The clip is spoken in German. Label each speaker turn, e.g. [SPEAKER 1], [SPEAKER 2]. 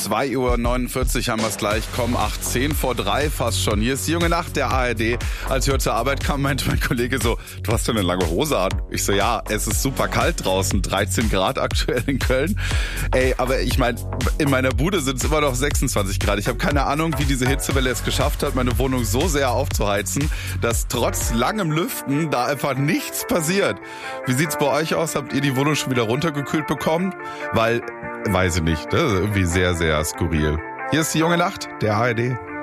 [SPEAKER 1] 2:49 Uhr haben wir es gleich. Komm, 2:10 fast schon. Hier ist die junge Nacht der ARD. Als ich heute zur Arbeit kam, meinte mein Kollege so, du hast ja eine lange Hose an. Ich so, ja, es ist super kalt draußen, 13 Grad aktuell in Köln. Ey, aber ich meine, in meiner Bude sind es immer noch 26 Grad. Ich habe keine Ahnung, wie diese Hitzewelle es geschafft hat, meine Wohnung so sehr aufzuheizen, dass trotz langem Lüften da einfach nichts passiert. Wie sieht's bei euch aus? Habt ihr die Wohnung schon wieder runtergekühlt bekommen? Weil, weiß ich nicht, das ist irgendwie sehr, sehr skurril. Hier ist die junge Nacht der ARD.